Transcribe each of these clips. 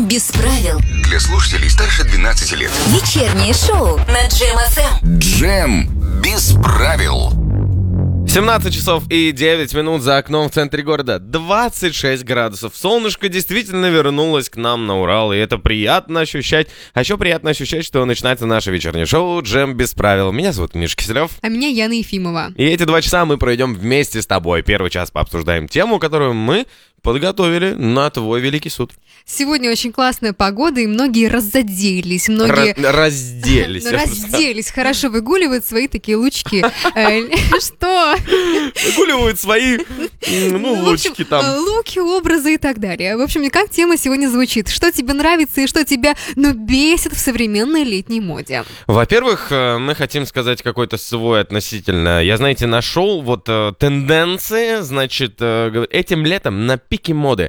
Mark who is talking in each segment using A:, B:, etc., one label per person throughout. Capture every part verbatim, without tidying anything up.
A: Джем без правил.
B: Для слушателей старше двенадцати лет.
A: Вечернее шоу на Джем эф эм.
B: Джем без правил.
C: семнадцать часов и девять минут за окном в центре города. двадцать шесть градусов. Солнышко действительно вернулось к нам на Урал, и это приятно ощущать. А еще приятно ощущать, что начинается наше вечернее шоу «Джем без правил». Меня зовут Миша Киселев.
D: А меня Яна Ефимова.
C: И эти два часа мы проведем вместе с тобой. Первый час пообсуждаем тему, которую мы подготовили на твой великий суд.
D: Сегодня очень классная погода, и многие разоделись, многие...
C: Ра- разделись.
D: Разделись, хорошо выгуливают свои такие лучки. Что?
C: Выгуливают свои, ну, лучки там.
D: Луки, образы и так далее. В общем, как тема сегодня звучит? Что тебе нравится и что тебя, ну, бесит в современной летней моде?
C: Во-первых, мы хотим сказать какой-то свой относительно. Я, знаете, нашел вот тенденции, значит, этим летом на пике моды.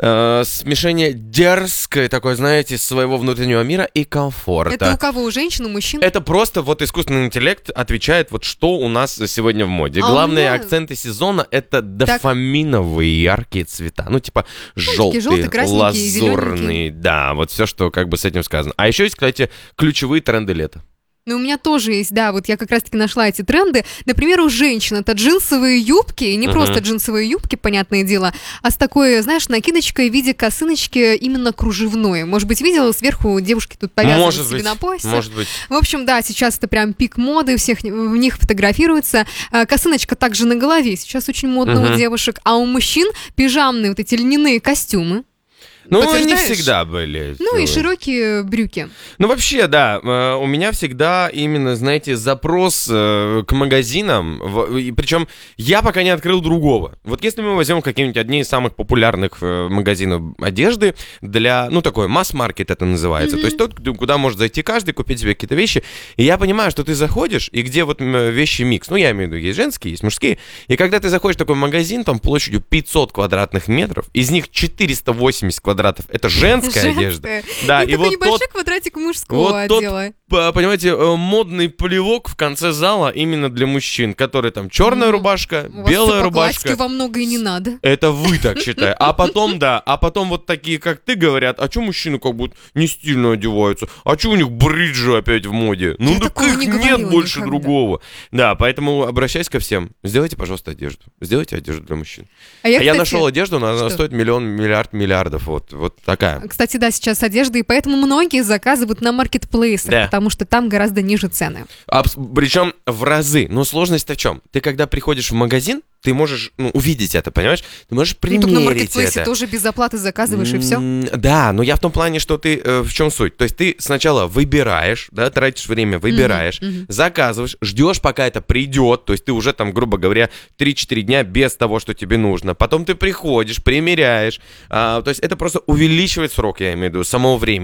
C: Смешение дерзкое такое, знаете, своего внутреннего мира и комфорта.
D: Это у кого? У женщин, у мужчин?
C: Это просто вот искусственный интеллект отвечает, вот что у нас сегодня в моде.
D: А
C: Главные
D: меня...
C: акценты сезона — это дофаминовые яркие цвета. Ну, типа
D: ну,
C: желтые,
D: желтые,
C: лазурные. Да, вот все, что как бы с этим сказано. А еще есть, кстати, ключевые тренды лета.
D: Ну, у меня тоже есть, да, вот я как раз-таки нашла эти тренды. Например, у женщин это джинсовые юбки, и не uh-huh. просто джинсовые юбки, понятное дело, а с такой, знаешь, накидочкой в виде косыночки именно кружевной. Может быть, видела, сверху девушки тут повязаны
C: может
D: себе
C: быть,
D: на поясе.
C: Может быть.
D: В общем, да, сейчас это прям пик моды, всех в них фотографируются. Косыночка также на голове, сейчас очень модно uh-huh. у девушек, а у мужчин пижамные вот эти льняные костюмы.
C: Ну, не всегда были.
D: Ну, и широкие брюки.
C: Ну, вообще, да, у меня всегда именно, знаете, запрос к магазинам, причем я пока не открыл другого. Вот если мы возьмем какие-нибудь одни из самых популярных магазинов одежды для, ну, такой масс-маркет это называется, mm-hmm. то есть тот, куда может зайти каждый, купить себе какие-то вещи, и я понимаю, что ты заходишь, и где вот вещи микс, ну, я имею в виду, есть женские, есть мужские, и когда ты заходишь в такой магазин, там площадью пятьсот квадратных метров, из них четыреста восемьдесят квадратных это женская, женская одежда. Да,
D: и,
C: и
D: вот небольшой
C: тот,
D: квадратик мужского
C: вот
D: отдела.
C: Тот, понимаете, модный плевок в конце зала именно для мужчин, который там черная рубашка,
D: у
C: белая
D: вас
C: рубашка.
D: Во много и не надо.
C: Это вы так считаете. А потом, да, а потом вот такие, как ты, говорят, а что мужчины как будто не стильно одеваются? А что у них бриджи опять в моде? Ну,
D: Я
C: так их
D: не
C: нет больше
D: никогда.
C: другого. Да, поэтому обращайся ко всем. Сделайте, пожалуйста, одежду. Сделайте одежду для мужчин.
D: А я,
C: а я
D: кстати...
C: нашел одежду, она, она стоит миллион, миллиард, миллиардов. Вот, вот такая.
D: Кстати, да, сейчас одежда, и поэтому многие заказывают на маркетплейсах, да. потому что там гораздо ниже цены.
C: А, причем в разы. Но сложность-то в чем? Ты когда приходишь в магазин, ты можешь ну, увидеть это, понимаешь? Ты можешь примерить это.
D: Ну, на маркетплейсе тоже без оплаты заказываешь, и все?
C: Да, но я в том плане, что ты... Э, в чем суть? То есть ты сначала выбираешь, да, тратишь время, выбираешь, mm-hmm. заказываешь, ждешь, пока это придет, то есть ты уже там, грубо говоря, три-четыре дня без того, что тебе нужно. Потом ты приходишь, примеряешь. А, то есть это просто увеличивает срок, я имею в виду, самого времени.